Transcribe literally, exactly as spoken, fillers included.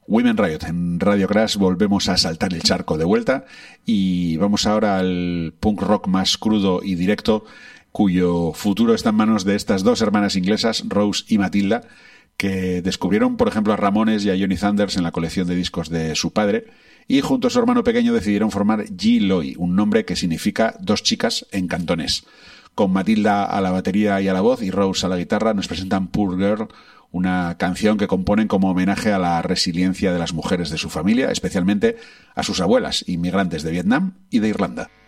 Women Riot en Radio Crash. Volvemos a saltar el charco de vuelta y vamos ahora al punk rock más crudo y directo, cuyo futuro está en manos de estas dos hermanas inglesas, Rose y Matilda, que descubrieron, por ejemplo, a Ramones y a Johnny Thunders en la colección de discos de su padre, y junto a su hermano pequeño decidieron formar G-Loi, un nombre que significa dos chicas en cantonés. Con Matilda a la batería y a la voz y Rose a la guitarra nos presentan Poor Girl, una canción que componen como homenaje a la resiliencia de las mujeres de su familia, especialmente a sus abuelas, inmigrantes de Vietnam y de Irlanda.